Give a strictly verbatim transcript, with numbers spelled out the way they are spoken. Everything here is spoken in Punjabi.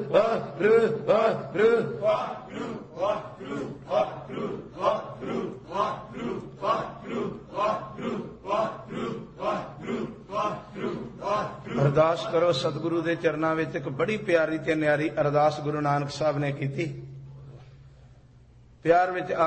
ਵਾਹਿਗੁਰੂ ਵਾਹਿਗੁਰੂ ਵਾਹਿਗੁਰੂ ਵਾਹਿਗੁਰੂ ਵਾਹਿਗੁਰੂ ਵਾਹਿਗੁਰੂ ਵਾਹਿਗੁਰੂ ਵਾਹਿਗੁਰੂ ਵਾਹਿਗੁਰੂ ਵਾਹਿਗੁਰੂ ਵਾਹਿਗੁਰੂ ਵਾਹਿਗੁਰੂ ਵਾਹਿਗੁਰੂ। ਅਰਦਾਸ ਕਰੋ ਸਤਿਗੁਰੂ ਦੇ ਚਰਨਾਂ ਵਿੱਚ। ਇੱਕ ਬੜੀ ਪਿਆਰੀ ਤੇ ਨਿਆਰੀ ਅਰਦਾਸ ਗੁਰੂ ਨਾਨਕ ਸਾਹਿਬ ਨੇ ਕੀਤੀ। ਪਿਆਰ ਵਿੱਚ